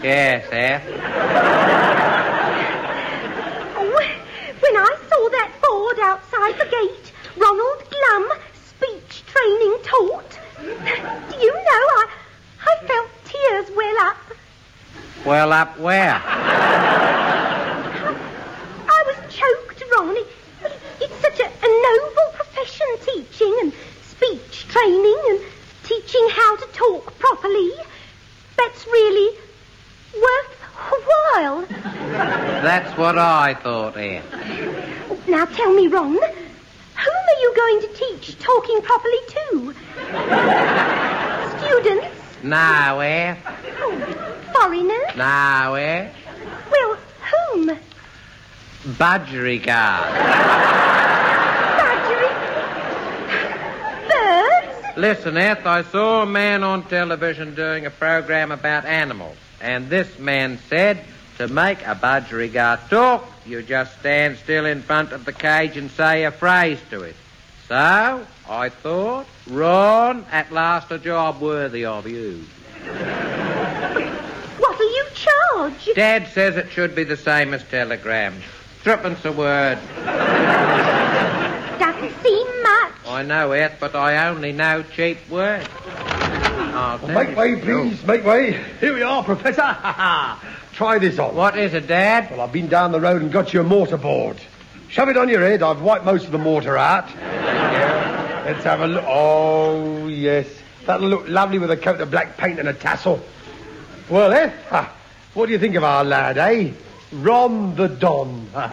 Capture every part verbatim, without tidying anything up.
Yes, Eth. Oh, when I saw that board outside the gate, Ronald Glum, speech training taught, do you know, I, I felt tears well up. Well up where? I was choked, Ron. It, it, it's such a, a noble profession, teaching and speech training and teaching how to talk properly. That's really worthwhile. That's what I thought, Eth. Now tell me, Ron, whom are you going to teach talking properly to? Students? No, Eth. Oh, foreigners? No, Eth. Well, whom? Budgerigar. Budgery? Birds? Listen, Eth, I saw a man on television doing a program about animals, and this man said to make a budgerigar talk, you just stand still in front of the cage and say a phrase to it. So, I thought, Ron, at last a job worthy of you. What'll you charge? Dad says it should be the same as telegrams. Threepence a word. Doesn't seem much. I know, Eth, but I only know cheap words. Oh, well, make way, please, make way. Here we are, Professor. Ha ha. Try this on. What is it, Dad? Well, I've been down the road and got you a mortar board. Shove it on your head. I've wiped most of the mortar out. Yeah. Let's have a look. Oh, yes. That'll look lovely with a coat of black paint and a tassel. Well, eh? Ha. What do you think of our lad, eh? Ron the Don. Well,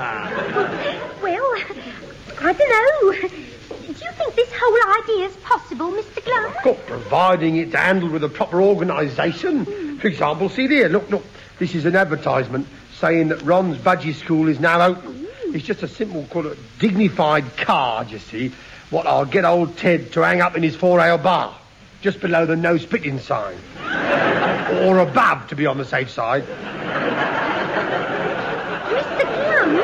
I don't know. Do you think this whole idea is possible, Mister Glum? Of course, providing it's handled with a proper organisation. Mm. For example, see there, look, look. This is an advertisement saying that Ron's Budgie School is now open. Mm. It's just a simple, call it, dignified card, you see, what I'll get old Ted to hang up in his four-ale bar, just below the no spitting sign. Or above, to be on the safe side. Mister Glum?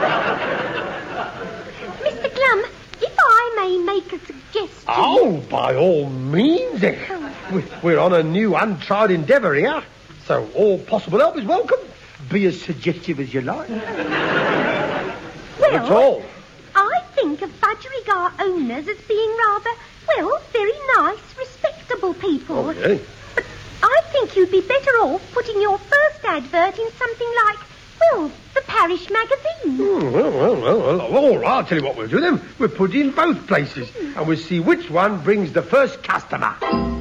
Mister Glum, if I may make a suggestion... Oh, by all means, eh? Oh. We're on a new, untried endeavour here. So all possible help is welcome. Be as suggestive as you like. Well, that's all. I think of budgerigar owners as being rather, well, very nice, respectable people. Oh, yeah. But I think you'd be better off putting your first advert in something like, well, the Parish Magazine. Mm, well, well, well, well, all right, I'll tell you what we'll do then. We'll put it in both places, mm. and we'll see which one brings the first customer.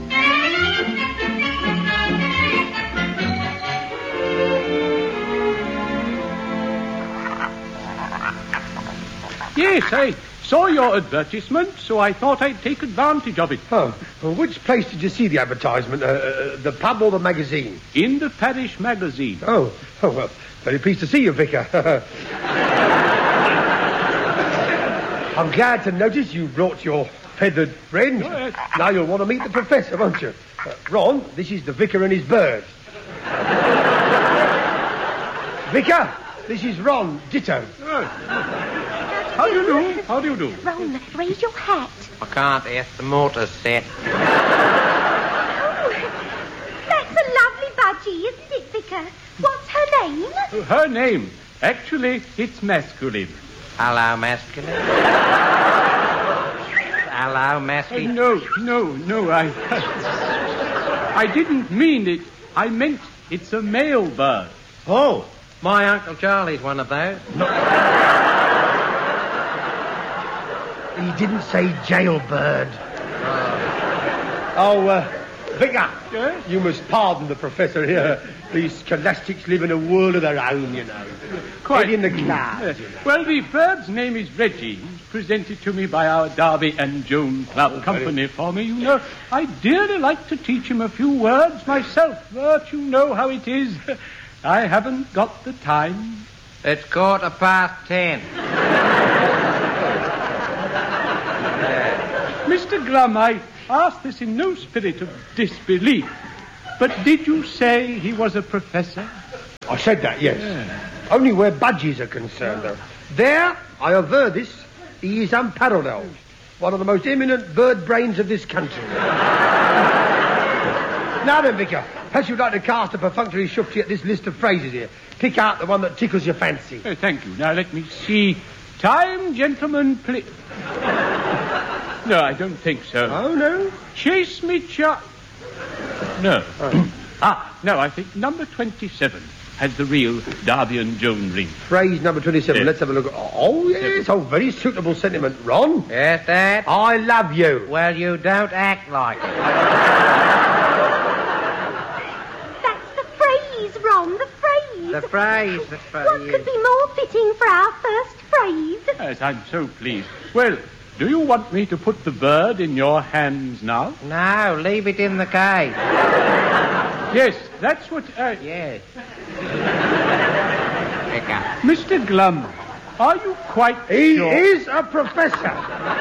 Yes, I saw your advertisement, so I thought I'd take advantage of it. Oh, well, which place did you see the advertisement? Uh, uh, the pub or the magazine? In the Parish Magazine. Oh, oh well, very pleased to see you, Vicar. I'm glad to notice you brought your feathered friend. Oh, yes. Now you'll want to meet the Professor, won't you? Uh, Ron, this is the Vicar and his bird. Vicar, this is Ron, ditto. Oh. How do you do? How do you do? Ron, raise your hat. I can't, Eth. The mortar's set. Oh, that's a lovely budgie, isn't it, Vicar? What's her name? Uh, her name? Actually, it's masculine. Hello, masculine. Hello, masculine. Uh, no, no, no, I... I didn't mean it. I meant it's a male bird. Oh, my Uncle Charlie's one of those. No. He didn't say jailbird. Oh, oh uh, Vicar. Yes? You must pardon the Professor here. These scholastics live in a world of their own, you know. Quite. Head in the clouds. Yes. You know. Well, the bird's name is Reggie. He's presented to me by our Derby and Joan Club Oh, company for me. You know, I'd dearly like to teach him a few words myself, but you know how it is. I haven't got the time. It's quarter past ten. Mister Glum, I ask this in no spirit of disbelief, but did you say he was a professor? I said that, yes. Yeah. Only where budgies are concerned, though. There, I aver this, he is unparalleled. One of the most eminent bird brains of this country. Now then, Vicar, perhaps you'd like to cast a perfunctory shufti at this list of phrases here. Pick out the one that tickles your fancy. Oh, thank you. Now, let me see. Time, gentlemen, please. No, I don't think so. Oh, no? Chase me, Chuck. No. Oh. ah, no, I think number twenty-seven has the real Darby and Joan ring. Phrase number twenty-seven. Yes. Let's have a look. Oh, yes. Oh, very suitable sentiment. Ron? Yes, Dad? I love you. Well, you don't act like it. That's the phrase, Ron, the phrase. The phrase, the phrase. What could be more fitting for our first phrase? Yes, I'm so pleased. Well, do you want me to put the bird in your hands now? No, leave it in the cage. Yes, that's what... Uh, Yes. Vicar. Mister Glum, are you quite He sure? is a professor.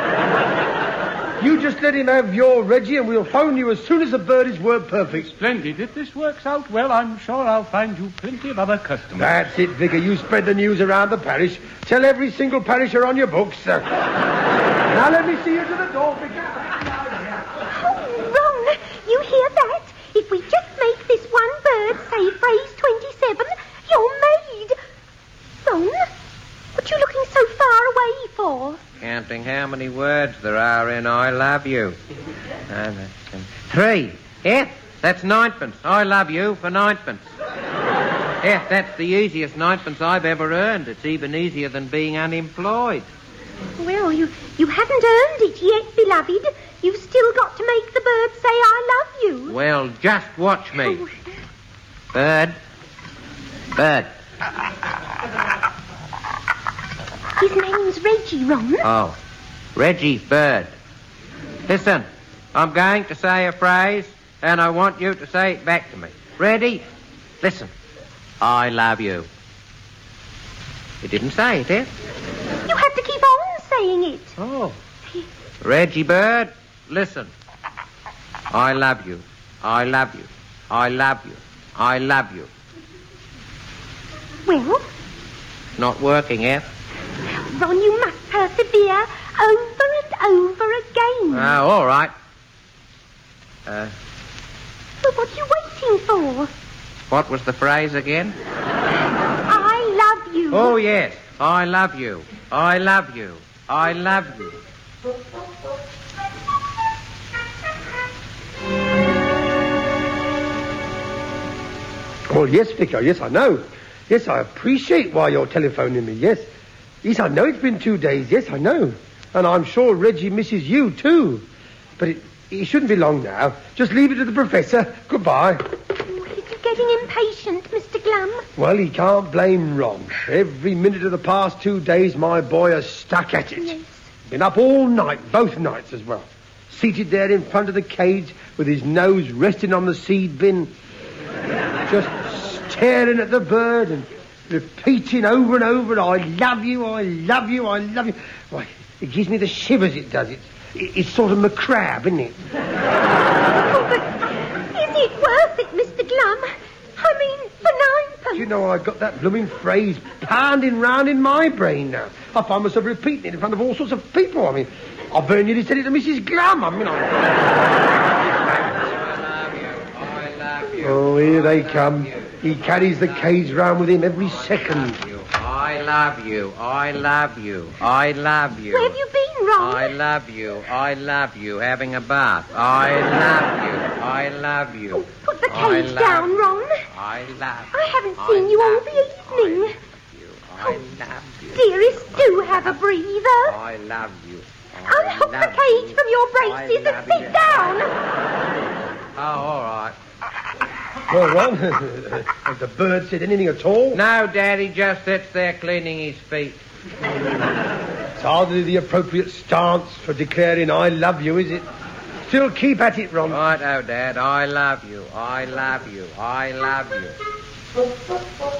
You just let him have your Reggie and we'll phone you as soon as the bird is word perfect. Splendid. If this works out well, I'm sure I'll find you plenty of other customers. That's it, Vicar. You spread the news around the parish. Tell every single parisher on your books. Uh, now let me see you to the door, Vicar. Oh, Ron, you hear that? If we just make this one bird say phrase twenty-seven, you're made. Ron, what are you looking so far away for? Counting how many words there are in I love you. Uh, that's, um, three. Yes, that's ninepence. I love you for ninepence. Yes, that's the easiest ninepence I've ever earned. It's even easier than being unemployed. Well, you, you haven't earned it yet, beloved. You've still got to make the bird say I love you. Well, just watch me. Oh. Bird. Bird. His name's Reggie, Ron. Oh, Reggie Bird. Listen, I'm going to say a phrase, and I want you to say it back to me. Ready? Listen. I love you. You didn't say it, eh? You had to keep on saying it. Oh. Reggie Bird, listen. I love you. I love you. I love you. I love you. Well, Not working, eh? Ron, you must persevere over and over again. Oh, all right. Uh, But what are you waiting for? what was the phrase again? I love you. Oh, yes. I love you. I love you. I love you. Well, yes, Vicar, yes, I know. Yes, I appreciate why you're telephoning me, yes. Yes, I know it's been two days, yes, I know. And I'm sure Reggie misses you, too. But it, it shouldn't be long now. Just leave it to the Professor. Goodbye. Oh, is he getting impatient, Mister Glum? Well, he can't blame Ron. Every minute of the past two days, my boy has stuck at it. Yes. Been up all night, both nights as well. Seated there in front of the cage with his nose resting on the seed bin. Just staring at the bird and repeating over and over, I love you, I love you, I love you. Why, it gives me the shivers, it does. It's, it, it's sort of McCrab, isn't it? Oh, but is it worth it, Mister Glum? I mean, for ninepence. You know, I've got that blooming phrase pounding round in my brain now. I find myself repeating it in front of all sorts of people. I mean, I very nearly said it to Missus Glum. I mean, I... Oh, here they come. He carries the cage round with him every second. I love you. I love you. I love you. Where have you been, Ron? I love you. I love you. Having a bath. I love you. I love you. Oh, put the I cage love down, you. Ron. I love I haven't I seen you all love the evening. I love you. I love you. Dearest, do have a breather. I love you. I Unhook the love cage you. from your I braces and love sit you. down. Oh, all right. Well, Ron, has the bird said anything at all? No, Daddy just sits there cleaning his feet. It's hardly the appropriate stance for declaring I love you, is it? Still keep at it, Ron. Right, oh, Dad. I love you. I love you. I love you.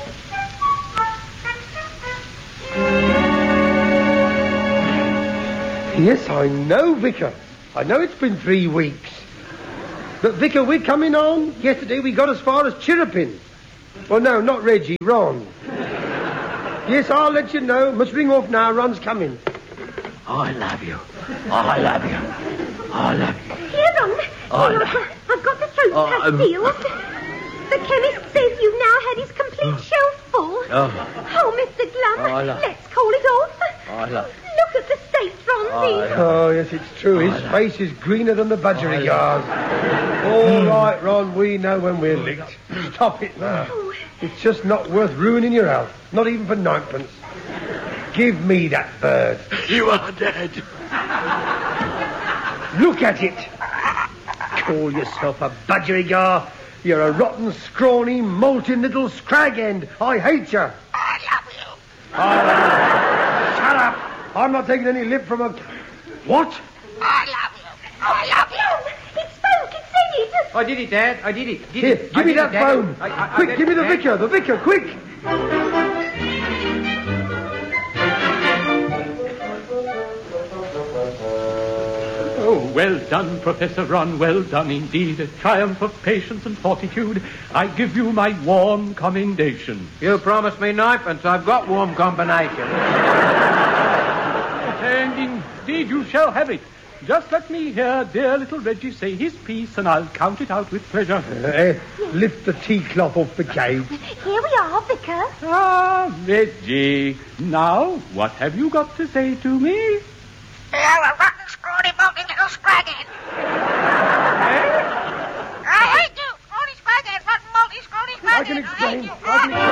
Yes, I know, Vicar. I know it's been three weeks. But, Vicar, we're coming on. Yesterday we got as far as chirruping. Well, no, not Reggie, Ron. Yes, I'll let you know. Must ring off now. Ron's coming. I love you. I love you. I love you. Here, Ron. I Here, love I've, got, I've got the throat and pastilles. The chemist says you've now had his complete shelf full. Oh. Oh, Mister Glum, Oh, look. let's call it off. Oh, look. Look at the state Ron's in. Oh, yes, it's true. His face is greener than the budgerigars. All right, Ron, we know when we're licked. Stop it now. It's just not worth ruining your health. Not even for ninepence. Give me that bird. You are dead. Look at it. Call yourself a budgerigar. You're a rotten, scrawny, molten little scrag end. I hate you. I love you. Oh, shut up. I'm not taking any lip from a... What? I love you. I love you. It spoke, it said it. I did it, Dad. I did it. Did Here, it. give I me did that it, Dad. phone. I- I- I quick, did give me it, the Dad. vicar. The vicar, quick. Oh, well done, Professor Ron, well done indeed. A triumph of patience and fortitude. I give you my warm commendation. You promised me ninepence. I've got warm combination. And indeed you shall have it. Just let me hear dear little Reggie say his piece, and I'll count it out with pleasure. Eh, lift the tea cloth off the cage. Here we are, Vicar. Ah, Reggie. Now, what have you got to say to me? You're a rotten, scrawny, molting little scraghead. I hate you, scrawny scraghead, rotten, molty, scrawny scraghead. I can explain. I can explain.